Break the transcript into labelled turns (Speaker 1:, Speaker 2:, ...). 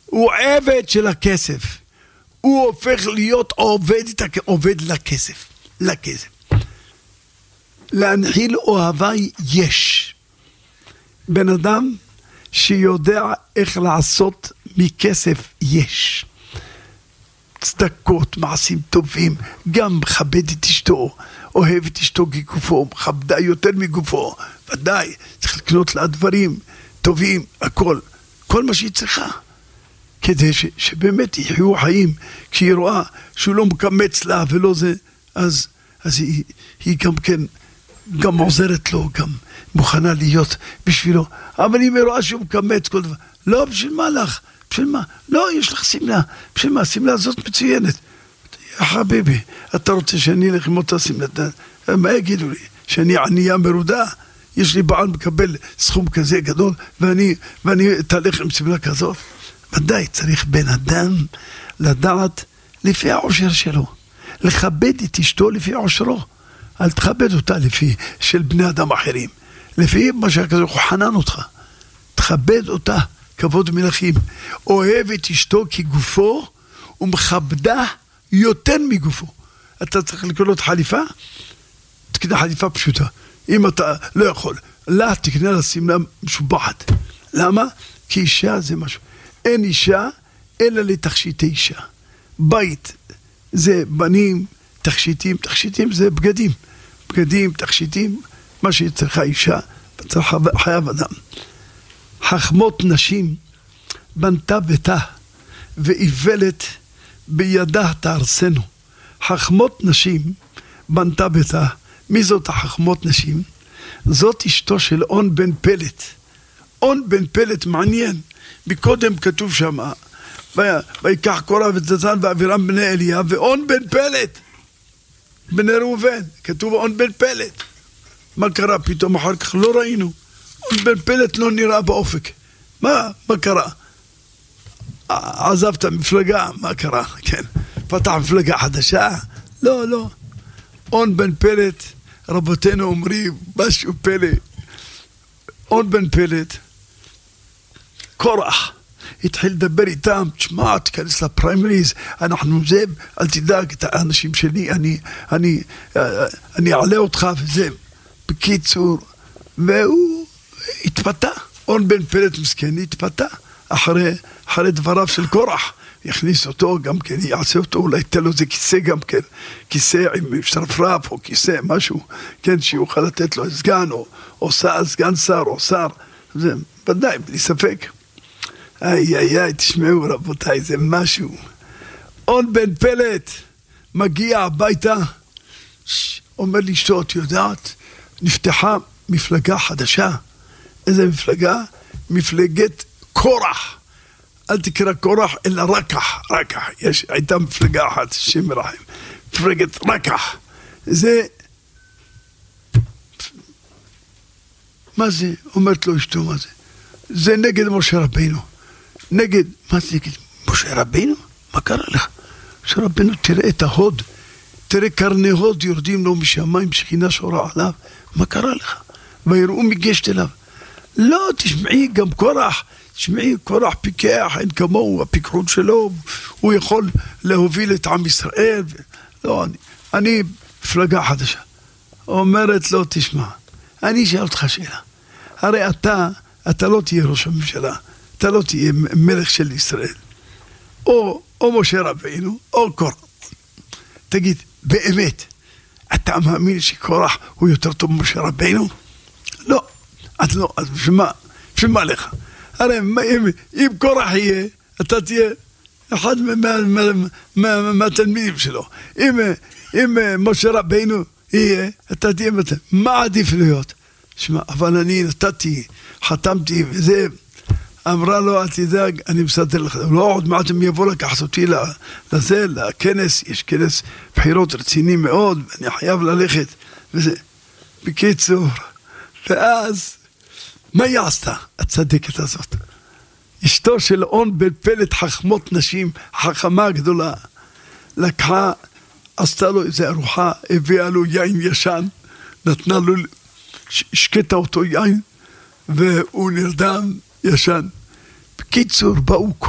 Speaker 1: הוא עבד של הכסף. הוא הופך להיות עובד לכסף. להנחיל אוהבה יש. בן אדם שיודע איך לעשות מכסף יש. צדקות, מעשים טובים, גם מכבד את אשתו, אוהב את אשתו כגופו, מכבדה יותר מגופו, ודאי, צריך לקנות לה דברים טובים, הכל, כל מה שהיא צריכה, כדי שבאמת יחיו חיים, כשהיא רואה שהוא לא מקמץ לה ולא זה, אז היא גם כן, גם עוזרת לו, גם מוכנה להיות בשבילו, אבל אם היא רואה שהוא מקמץ כל דבר, לא, בשביל מה לך? בשביל מה? לא, יש לך סמלה. בשביל מה? הסמלה הזאת מצוינת. יא חביבי, אתה רוצה שאני אלך עם אותה סמלה? מה יגידו לי? שאני ענייה מרודה? יש לי בעל מקבל סכום כזה גדול, ואני תהלך עם סמלה כזאת? ודאי, צריך בן אדם לדעת לפי העושר שלו. לכבד את אשתו לפי עושרו. אל תכבד אותה לפי של בני אדם אחרים. לפי מה שכזה הוא חנן אותך. תכבד אותה. כבוד מלכים, אוהב את אשתו כגופו ומכבדה יותר מגופו. אתה צריך לקנות חליפה, תקנה חליפה פשוטה. אם אתה לא יכול, לא תקנה לה סמלה משובחת. למה? כי אישה זה משהו. אין אישה אלא לתכשיטי אישה. בית זה בנים, תכשיטים זה בגדים, תכשיטים, מה שצריכה אישה, צריך חייב אדם. חכמות נשים בנתה ביתה ואיוולת בידה תארסנו. חכמות נשים בנתה ביתה. מי זאת החכמות נשים? זאת אשתו של און בן פלט. און בן פלט מעניין. מקודם כתוב שם, ויקח קורח ודתן ואבירם בני אליה, ואון בן פלט בני ראובן. כתוב און בן פלט. מה קרה פתאום אחר כך? לא ראינו. בן פלט לא נראה באופק. מה קרה? עזבת מפלגה, מה קרה? כן. פתח מפלגה חדשה? לא. און בן פלט, רבותינו אומרים, משהו פלא. און בן פלט, קורח, התחיל לדבר איתם, תשמע, תיכנס לפריימריז, אנחנו זה, אל תדאג, את האנשים שלי, אני אעלה אותך וזה. בקיצור, והוא התפתה, און בן פלט מסכן התפתה אחרי דבריו של קורח. יכניס אותו גם כן, יעשה אותו, אולי תן לו זה כיסא גם כן, כיסא עם שרפרף או כיסא משהו, כן, שיוכל לתת לו סגן או סגן שר או שר, זה ודאי, בלי ספק. איי, תשמעו רבותיי, זה משהו. און בן פלט מגיע הביתה, אומר לי שאת יודעת, נפתחה מפלגה חדשה. איזה מפלגה? מפלגת קורח. אל תקרא קורח אלא רקח. הייתה מפלגה אחת, שם מרחם. מפלגת רקח. זה... מה זה? אומרת לו אשתו, מה זה? זה נגד משה רבינו. נגד... מה זה נגד? משה רבינו? מה קרה לך? משה רבינו, תראה את ההוד. תראה קרני הוד יורדים לו משמיים, שכינה שורה עליו. מה קרה לך? ויראו מגשת אליו. לא, תשמעי, גם קורח. תשמעי, קורח פיקח, אין כמוהו, הפיקחות שלו, הוא יכול להוביל את עם ישראל. לא, אני מפלגה חדשה. אומרת לו, תשמע, אני אשאל אותך שאלה. הרי אתה לא תהיה ראש הממשלה, אתה לא תהיה מלך של ישראל. או משה רבינו, או קורח. תגיד, באמת, אתה מאמין שקורח הוא יותר טוב ממשה רבינו? לא. אז לא, אז בשביל מה לך? הרי אם קורח יהיה, אתה תהיה אחד מהתלמידים שלו. אם משה רבינו יהיה, אתה תהיה מה עדיף להיות? שמע, אבל אני נתתי, חתמתי וזה, אמרה לו, אל תדאג, אני מסדר לך. לא, עוד מעט הם יבוא לקחת אותי לזה, לכנס, יש כנס בחירות רציני מאוד, ואני חייב ללכת, וזה. בקיצור, ואז, מה היא עשתה, הצדקת הזאת? אשתו של און בן פלט, חכמות נשים, חכמה גדולה, לקחה, עשתה לו איזו ארוחה, הביאה לו יין ישן, נתנה לו, השקטה אותו יין, והוא נרדם ישן. בקיצור, באו